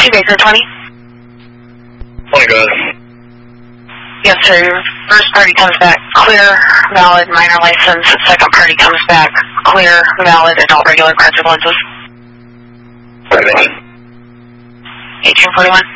Baker 20. Morning, guys. Yes, sir. Your first party comes back clear, valid, minor license. Second party comes back clear, valid, adult regular corrective lenses. 1841.